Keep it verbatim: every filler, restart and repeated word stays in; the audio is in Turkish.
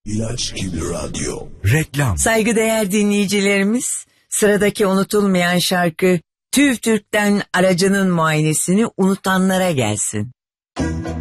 İlaç gibi radyo. Reklam. Saygıdeğer dinleyicilerimiz, sıradaki unutulmayan şarkı TÜV TÜRK'ten aracının muayenesini unutanlara gelsin.